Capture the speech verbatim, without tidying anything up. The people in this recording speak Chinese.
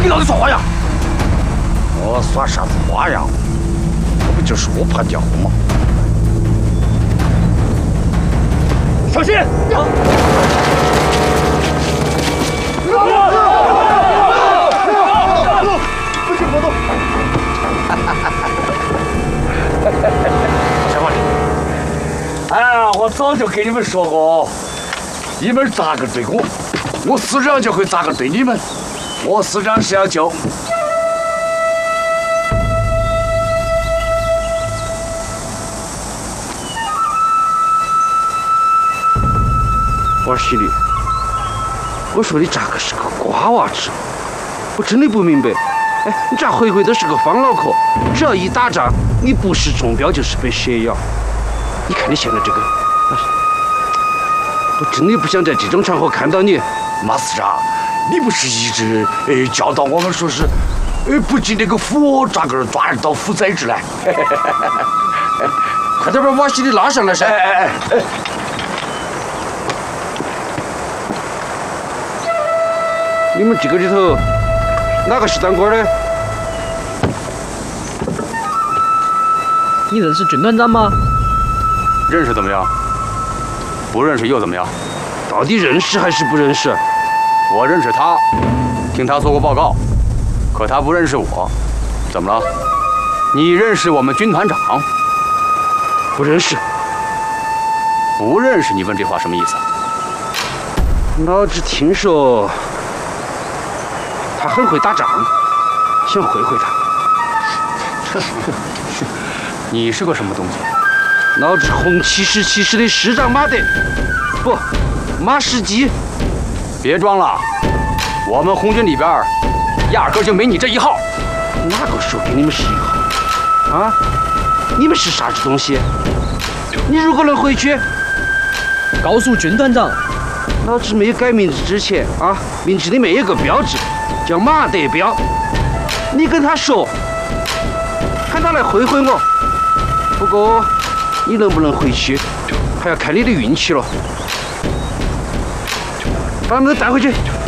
跟老子说话呀！我耍啥子花样？这不就是我怕掉吗？小心！啊！不许活动！小伙子，哎呀，我早就跟你们说过，你们咋个对我，我师长就会咋个对你们。我师长是要救。 王希律，我说你咋个是个瓜娃子？我真的不明白。哎，你咋回回都是个方脑壳？只要一打仗，你不是中标就是被蛇咬。你看你现在这个，我真的不想在这种场合看到你。 马师长，你不是一直呃教导我们说是，呃不进那个府，咋个抓得到虎崽子呢？ 快点把瓦西里拉上来噻！ 哎哎哎哎！ 你们这个里头哪个是当官的？ 你认识军团长吗？ 认识怎么样？不认识又怎么样？ 到底认识还是不认识？ 我认识他，听他做过报告，可他不认识我。怎么了？你认识我们军团长？ 不认识。 不认识？你问这话什么意思？ 老子听说他很会打仗，想会会他。 你是个什么东西？ 老子红七十七师的师长马德，不，马士基。 别装了，我们红军里边压根就没你这一号。 哪个说跟你们是一号？啊？你们是啥子东西？你如果能回去， 告诉军团长， 老子没有改名字之前啊，名字里面有个标志，叫马德彪。你跟他说，喊他来会会我。不过你能不能回去，还要看你的运气了。把他们都带回去。